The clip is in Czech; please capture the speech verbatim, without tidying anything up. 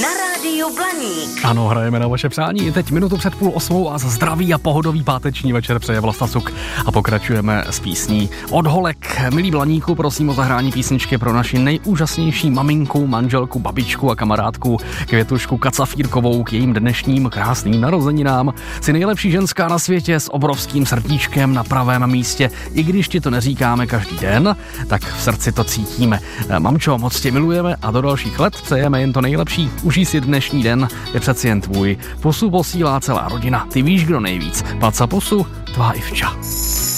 Na rádiu Blaník. Ano, hrajeme na vaše přání. Teď minutu před půl osmou a za zdravý a pohodový páteční večer přeje Vlasta Suk. A pokračujeme s písní Od holek. Milí Blaníku, prosím o zahrání písničky pro naši nejúžasnější maminku, manželku, babičku a kamarádku Květušku Kacafírkovou k jejím dnešním krásným narozeninám. Jsi nejlepší ženská na světě s obrovským srdíčkem na pravém místě. I když ti to neříkáme každý den, tak v srdci to cítíme. Mamčo, moc tě milujeme a do dalších let přejeme jen to nejlepší. Užij si dnešní den, je přeci jen tvůj. Pusu posílá celá rodina. Ty víš, kdo nejvíc. Paca pusu, tvá Ivča.